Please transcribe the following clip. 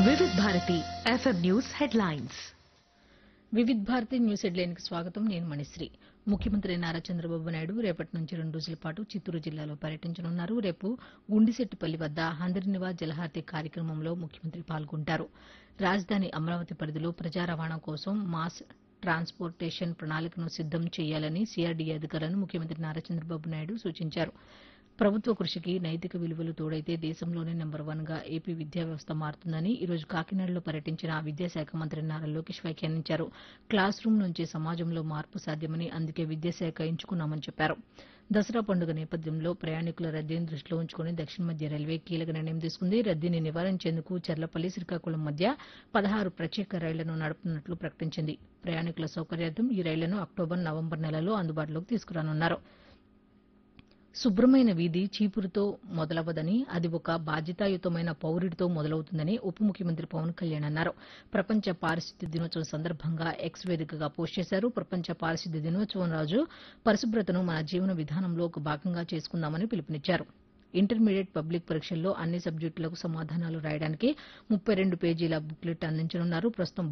వివిధ Bharati FM news headlines. Vividh Bharati news హెడ్లైన్కి స్వాగతం. నేను మణిశ్రీ. ముఖ్యమంత్రి నారా చంద్రబాబు నాయుడు రేపటి నుంచి 2 రోజుల పాటు చిత్తూరు జిల్లాలో పర్యటించనున్నారు. రేపు గుండిశెట్టిపల్లి వద్ద హంద్రీనివా జలహారతి కార్యక్రమంలో ముఖ్యమంత్రి పాల్గొంటారు. రాజధాని అమరావతి పరిధిలో ప్రజా రవాణా కోసం మాస్ ట్రాన్స్పోర్టేషన్ ప్రణాళికను సిద్దం చేయాలని సీఆర్డీఏ అధికారులను ముఖ్యమంత్రి నారా చంద్రబాబు నాయుడు సూచించారు. ప్రభుత్వ కృషికి నైతిక విలువలు తోడైతే దేశంలోనే నెంబర్ 1గా ఏపీ విద్యా వ్యవస్థ మారుతుందని ఈ రోజు కాకినాడలో పర్యటించిన విద్యాశాఖ మంత్రి నారా లోకేష్ వ్యాఖ్యానించారు. క్లాస్ రూమ్ నుంచే సమాజంలో మార్పు సాధ్యమని, అందుకే విద్యాశాఖ ఎంచుకున్నామని చెప్పారు. దసరా పండుగ నేపథ్యంలో ప్రయాణికుల రద్దీని దృష్టిలో ఉంచుకుని దక్షిణ మధ్య రైల్వే కీలక నిర్ణయం తీసుకుంది. రద్దీని నివారించేందుకు చర్లపల్లి, శ్రీకాకుళం మధ్య 16 ప్రత్యేక రైళ్లను నడుపుతున్నట్లు ప్రకటించింది. ప్రయాణికుల సౌకర్యార్థం ఈ రైళ్లను అక్టోబర్, నవంబర్ నెలల్లో అందుబాటులోకి తీసుకురానున్నారు. శుభ్రమైన వీధి చీపురుతో మొదలవదని, అది ఒక బాధ్యతాయుతమైన పౌరుడితో మొదలవుతుందని ఉప ముఖ్యమంత్రి పవన్ కళ్యాణ్ అన్నారు. ప్రపంచ పారిశుద్ధ్య దినోత్సవం సందర్భంగా ఎక్స్ వేదికగా పోస్ట్ చేశారు. ప్రపంచ పారిశుద్ధ్య దినోత్సవం రోజు పరిశుభ్రతను మన జీవన విధానంలో ఒక భాగంగా చేసుకుందామని పిలుపునిచ్చారు. ఇంటర్మీడియట్ పబ్లిక్ పరీక్షల్లో అన్ని సబ్జెక్టులకు సమాధానాలు రాయడానికి 32 పేజీల బుక్లెట్ అందించనున్నారు. ప్రస్తుతం